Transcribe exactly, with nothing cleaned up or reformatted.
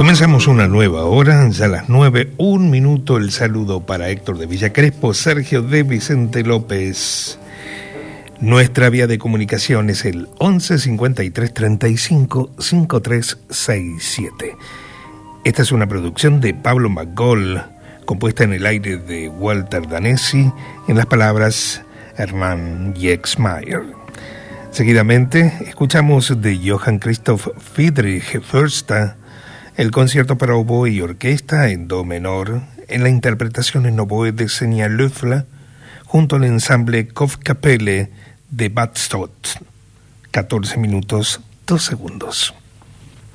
Comenzamos una nueva hora, ya a las nueve, un minuto. El saludo para Héctor de Villa Crespo, Sergio de Vicente López. Nuestra vía de comunicación es el once cincuenta y tres treinta y cinco cincuenta y tres sesenta y siete. Esta es una producción de Pablo McGoll, compuesta en el aire de Walter Danesi, en las palabras Hermann Jexmayer. Seguidamente escuchamos de Johann Christoph Friedrich Förster el concierto para oboe y orquesta en do menor, en la interpretación en oboe de Xenia Löffler, junto al ensamble Kopfkapelle de Bad Stott. catorce minutos, dos segundos.